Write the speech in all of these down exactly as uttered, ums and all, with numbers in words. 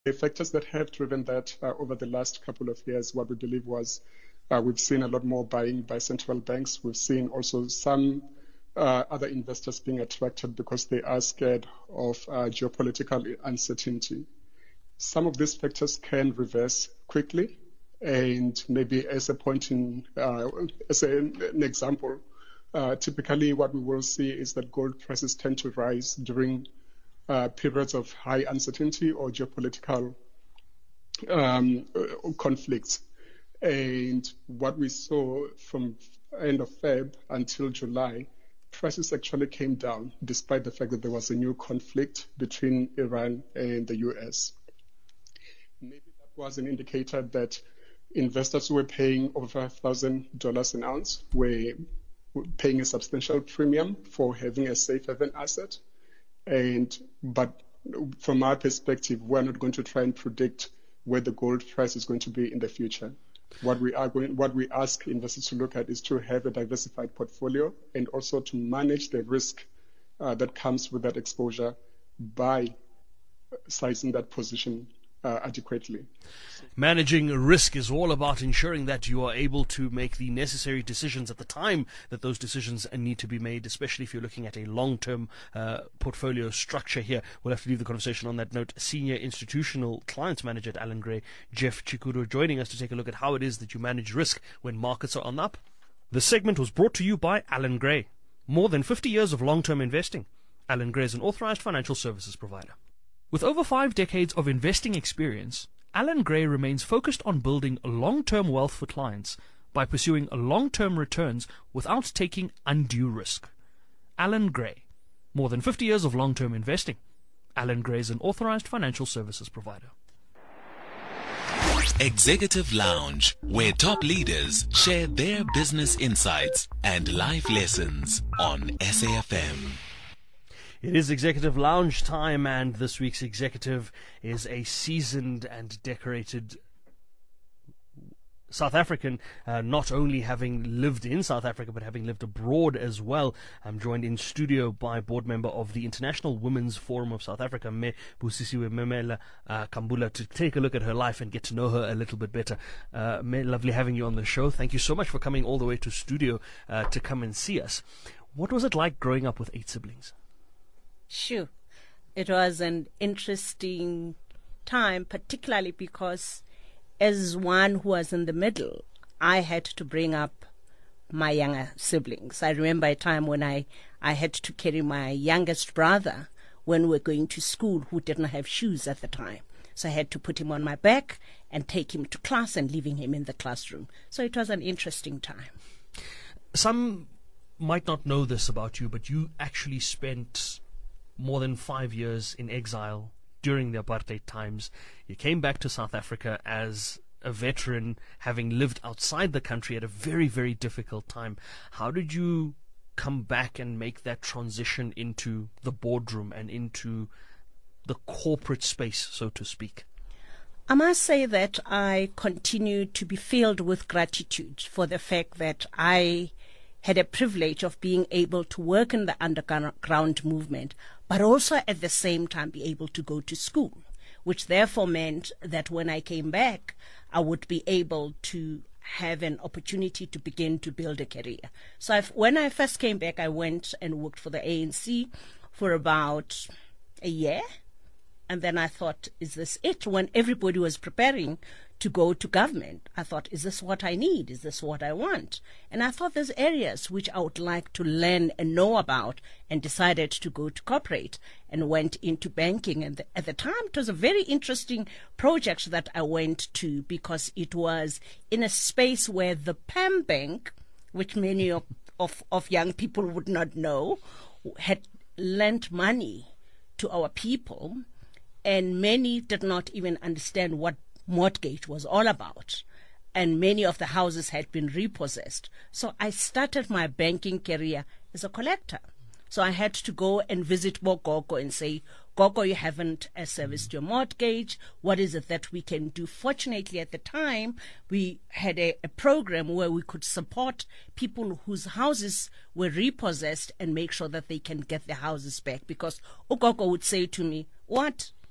The factors that have driven that uh, over the last couple of years, what we believe was uh, we've seen a lot more buying by central banks. We've seen also some uh, other investors being attracted because they are scared of uh, geopolitical uncertainty. Some of these factors can reverse quickly, and maybe as a point in, uh, as a, an example, uh, typically what we will see is that gold prices tend to rise during uh, periods of high uncertainty or geopolitical um, conflicts. And what we saw from end of Feb until July, prices actually came down despite the fact that there was a new conflict between Iran and the U S. Maybe that was an indicator that investors who were paying over one thousand dollars an ounce were paying a substantial premium for having a safe haven asset. And but from our perspective, we're not going to try and predict where the gold price is going to be in the future. What we are going, what we ask investors to look at is to have a diversified portfolio and also to manage the risk uh, that comes with that exposure by sizing that position Uh, adequately. Managing risk is all about ensuring that you are able to make the necessary decisions at the time that those decisions need to be made, especially if you're looking at a long-term uh, portfolio structure here. We'll have to leave the conversation on that note. Senior Institutional Clients Manager at Allan Gray, Jeff Chikuru, joining us to take a look at how it is that you manage risk when markets are on the up. The segment was brought to you by Allan Gray. More than fifty years of long-term investing. Allan Gray is an authorized financial services provider. With over five decades of investing experience, Allan Gray remains focused on building long-term wealth for clients by pursuing long-term returns without taking undue risk. Allan Gray. More than fifty years of long-term investing. Allan Gray is an authorized financial services provider. Executive Lounge, where top leaders share their business insights and life lessons on S A F M. It is Executive Lounge time, and this week's executive is a seasoned and decorated South African, uh, not only having lived in South Africa, but having lived abroad as well. I'm joined in studio by board member of the International Women's Forum of South Africa, Me Busisiwe Memela uh, Kambula, to take a look at her life and get to know her a little bit better. Uh, Me, lovely having you on the show. Thank you so much for coming all the way to studio uh, to come and see us. What was it like growing up with eight siblings? Sure. It was an interesting time, particularly because as one who was in the middle, I had to bring up my younger siblings. I remember a time when I, I had to carry my youngest brother when we were going to school, who didn't have shoes at the time. So I had to put him on my back and take him to class and leaving him in the classroom. So it was an interesting time. Some might not know this about you, but you actually spent more than five years in exile during the apartheid times. You came back to South Africa as a veteran, having lived outside the country at a very, very difficult time. How did you come back and make that transition into the boardroom and into the corporate space, so to speak? I must say that I continue to be filled with gratitude for the fact that I had a privilege of being able to work in the underground movement, but also at the same time be able to go to school, which therefore meant that when I came back, I would be able to have an opportunity to begin to build a career. So I've, when I first came back, I went and worked for the A N C for about a year. And then I thought, is this it? When everybody was preparing to go to government, I thought, is this what I need? Is this what I want? And I thought there's areas which I would like to learn and know about, and decided to go to corporate and went into banking. And at the time, it was a very interesting project that I went to, because it was in a space where the P A M Bank, which many of, of, of young people would not know, had lent money to our people. And many did not even understand what mortgage was all about. And many of the houses had been repossessed. So I started my banking career as a collector. So I had to go and visit Gogo and say, Gogo, you haven't uh, serviced your mortgage. What is it that we can do? Fortunately, at the time, we had a, a program where we could support people whose houses were repossessed and make sure that they can get their houses back. Because Gogo would say to me, what?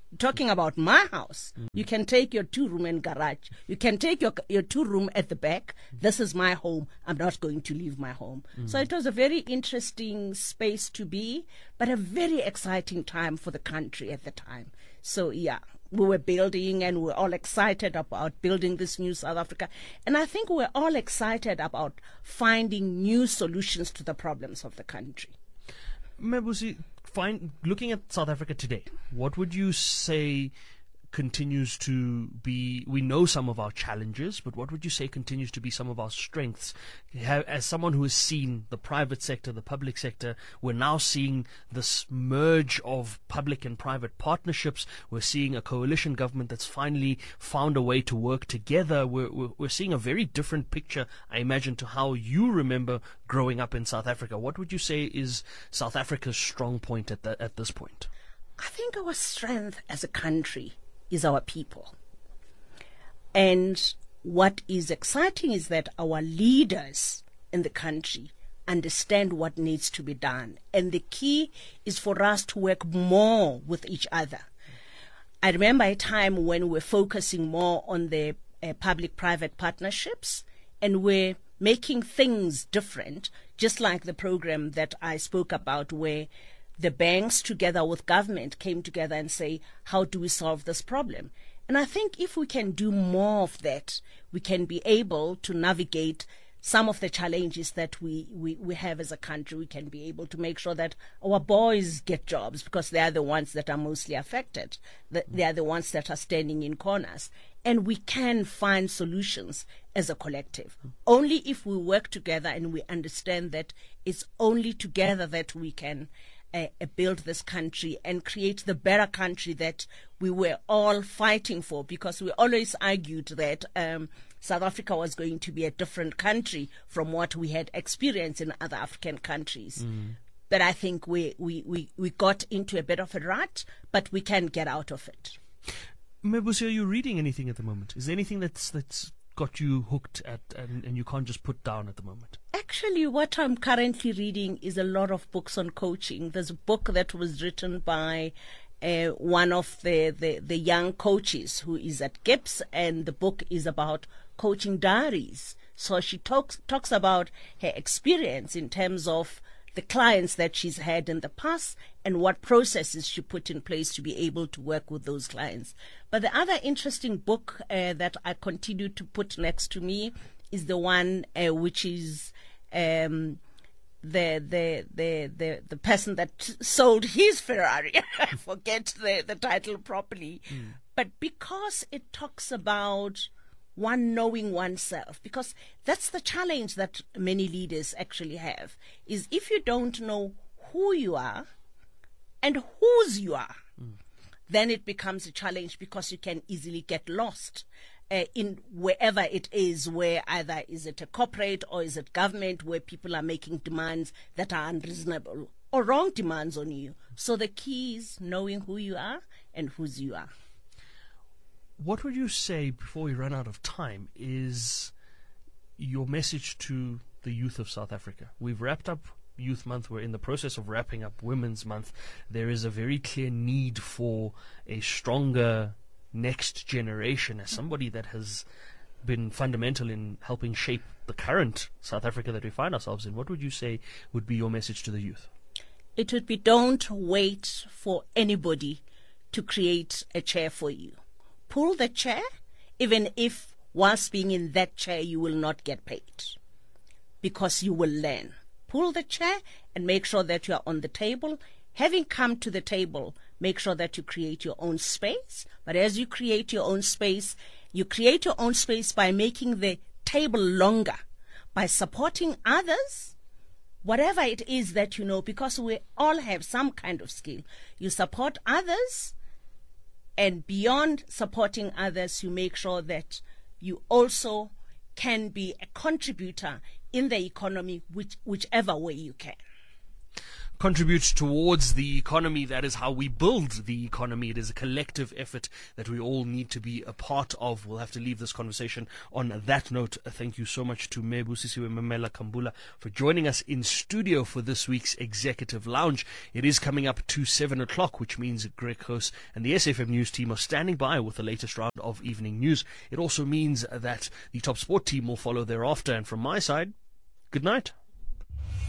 talking about my house. Mm. You can take your two-room and garage. You can take your your two-room at the back. This is my home. I'm not going to leave my home. Mm. So it was a very interesting space to be, but a very exciting time for the country at the time. So, yeah, we were building and we were all excited about building this new South Africa. And I think we're all excited about finding new solutions to the problems of the country. Mebusi, Fine. Looking at South Africa today, what would you say continues to be, we know some of our challenges, but what would you say continues to be some of our strengths? As someone who has seen the private sector, the public sector, we're now seeing this merge of public and private partnerships. We're seeing a coalition government that's finally found a way to work together. We're, we're, we're seeing a very different picture, I imagine, to how you remember growing up in South Africa. What would you say is South Africa's strong point at, the, at this point? I think our strength as a country is our people. And what is exciting is that our leaders in the country understand what needs to be done. And the key is for us to work more with each other. I remember a time when we were focusing more on the uh, public-private partnerships, and we're making things different, just like the program that I spoke about, where the banks together with government came together and say, how do we solve this problem? And I think if we can do more of that, we can be able to navigate some of the challenges that we, we, we have as a country. We can be able to make sure that our boys get jobs, because they are the ones that are mostly affected. They are the ones that are standing in corners. And we can find solutions as a collective. Only if we work together and we understand that it's only together that we can Uh, build this country and create the better country that we were all fighting for, because we always argued that um, South Africa was going to be a different country from what we had experienced in other African countries. Mm. But I think we, we, we, we got into a bit of a rut, but we can get out of it. Mebusi, are you reading anything at the moment? Is there anything that's that's got you hooked at and, and you can't just put down at the moment? Actually, what I'm currently reading is a lot of books on coaching. There's a book that was written by uh, one of the, the, the young coaches who is at GIPS, and the book is about coaching diaries. So she talks talks about her experience in terms of the clients that she's had in the past and what processes she put in place to be able to work with those clients. But the other interesting book uh, that I continue to put next to me is the one uh, which is um, the, the the the the person that sold his Ferrari. I forget the, the title properly. Mm. But because it talks about one knowing oneself, because that's the challenge that many leaders actually have, is if you don't know who you are and whose you are, mm. then it becomes a challenge, because you can easily get lost uh, in wherever it is, where either is it a corporate or is it government, where people are making demands that are unreasonable or wrong demands on you. So the key is knowing who you are and whose you are. What would you say, before we run out of time, is your message to the youth of South Africa? We've wrapped up Youth Month. We're in the process of wrapping up Women's Month. There is a very clear need for a stronger next generation. As somebody that has been fundamental in helping shape the current South Africa that we find ourselves in, what would you say would be your message to the youth? It would be, don't wait for anybody to create a chair for you. Pull the chair, even if whilst being in that chair you will not get paid, because you will learn. Pull the chair and make sure that you are on the table. Having come to the table, make sure that you create your own space. But as you create your own space, you create your own space by making the table longer, by supporting others, whatever it is that you know, because we all have some kind of skill. You support others. And beyond supporting others, you make sure that you also can be a contributor in the economy, which, whichever way you can. contribute towards the economy. That is how we build the economy. It is a collective effort that we all need to be a part of. We'll have to leave this conversation on that note. Thank you so much to Mebusisiwe Mamela Kambula for joining us in studio for this week's Executive Lounge. It is coming up to seven o'clock, which means Greg Hoos and the S F M News team are standing by with the latest round of evening news. It also means that the Top Sport team will follow thereafter. And from my side, good night.